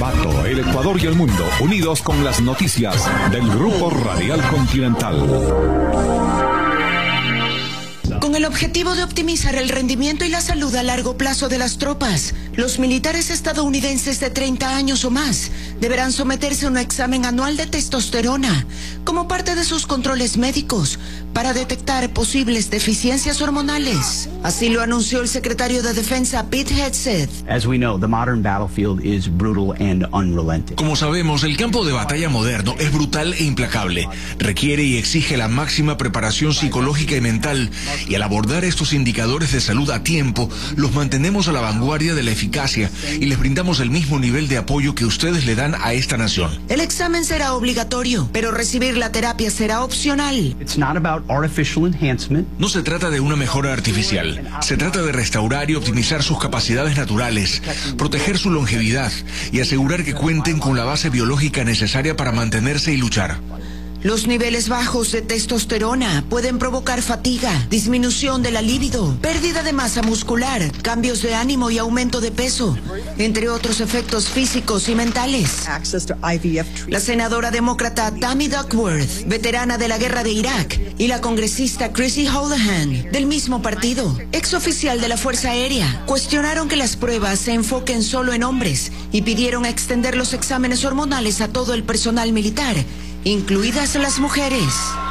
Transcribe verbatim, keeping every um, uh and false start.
Ambato, el Ecuador y el mundo, unidos con las noticias del Grupo Radial Continental. Con el objetivo de optimizar el rendimiento y la salud a largo plazo de las tropas, los militares estadounidenses de treinta años o más deberán someterse a un examen anual de testosterona como parte de sus controles médicos para detectar posibles deficiencias hormonales. Así lo anunció el secretario de Defensa Pete Hegseth. As we know, the modern battlefield is brutal and unrelenting. Como sabemos, el campo de batalla moderno es brutal e implacable. Requiere y exige la máxima preparación psicológica y mental, y al abordar estos indicadores de salud a tiempo, los mantenemos a la vanguardia de la eficacia y les brindamos el mismo nivel de apoyo que ustedes le dan a esta nación. El examen será obligatorio, pero recibir la terapia será opcional. It's not about artificial enhancement. No se trata de una mejora artificial. Se trata de restaurar y optimizar sus capacidades naturales, proteger su longevidad y asegurar que cuenten con la base biológica necesaria para mantenerse y luchar. Los niveles bajos de testosterona pueden provocar fatiga, disminución de la libido, pérdida de masa muscular, cambios de ánimo y aumento de peso, entre otros efectos físicos y mentales. La senadora demócrata Tammy Duckworth, veterana de la guerra de Irak, y la congresista Chrissy Houlihan, del mismo partido, ex oficial de la Fuerza Aérea, cuestionaron que las pruebas se enfoquen solo en hombres y pidieron extender los exámenes hormonales a todo el personal militar, incluidas las mujeres.